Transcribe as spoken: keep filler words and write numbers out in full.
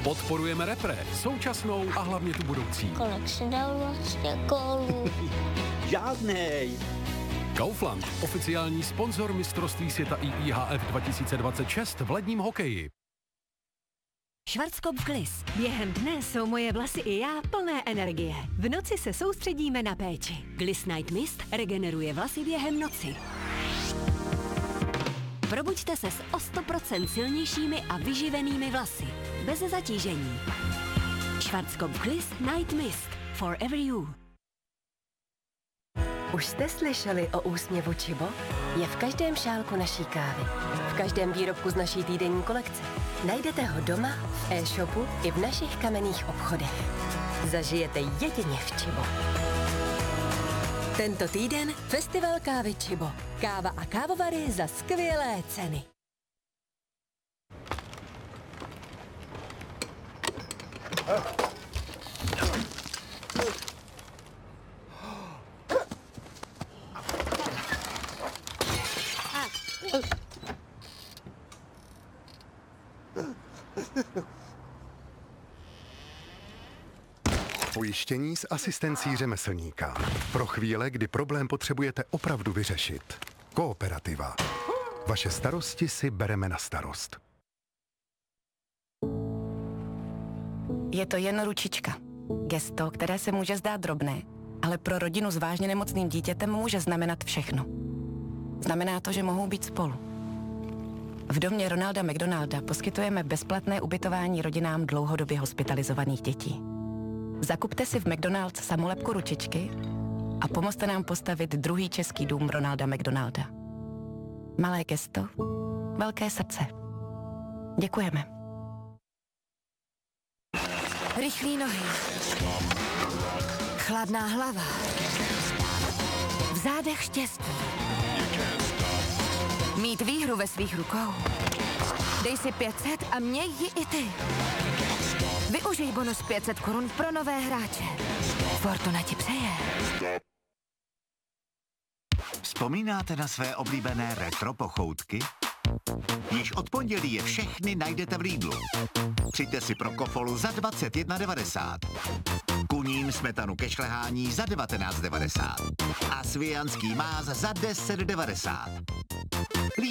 Podporujeme repre, současnou a hlavně tu budoucí. Kolik si dal vlastně gólů? Žádnej. Kaufland, oficiální sponzor mistrovství světa I I H F dva tisíce dvacet šest v ledním hokeji. Schwarzkopf Gliss. Během dne jsou moje vlasy i já plné energie. V noci se soustředíme na péči. Gliss Night Mist regeneruje vlasy během noci. Probuďte se s o sto procent silnějšími a vyživenými vlasy. Bez zatížení. Schwarzkopf Gliss Night Mist. Forever you. Už jste slyšeli o úsměvu Chibo? Je v každém šálku naší kávy. V každém výrobku z naší týdenní kolekce. Najdete ho doma, v e-shopu i v našich kamenných obchodech. Zažijete jedině v Chibo. Tento týden festival kávy Chibo. Káva a kávovary za skvělé ceny. Pojištění s asistencí řemeslníka. Pro chvíle, kdy problém potřebujete opravdu vyřešit. Kooperativa. Vaše starosti si bereme na starost. Je to jen ručička. Gesto, které se může zdát drobné, ale pro rodinu s vážně nemocným dítětem může znamenat všechno. Znamená to, že mohou být spolu. V domě Ronalda McDonalda poskytujeme bezplatné ubytování rodinám dlouhodobě hospitalizovaných dětí. Zakupte si v McDonald's samolepku ručičky a pomozte nám postavit druhý český dům Ronalda McDonalda. Malé gesto, velké srdce. Děkujeme. Rychlý nohy. Chladná hlava. V zádech štěstí. Mít výhru ve svých rukou. Dej si pět set a měj ji i ty. Využij bonus pět set korun pro nové hráče. Fortuna ti přeje. Vzpomínáte na své oblíbené retro pochoutky? Již od pondělí je všechny najdete v Lidlu. Přijďte si pro kofolu za dvacet jedna devadesát. Kunín smetanu ke šlehání za devatenáct devadesát. A svijanský máz za deset devadesát.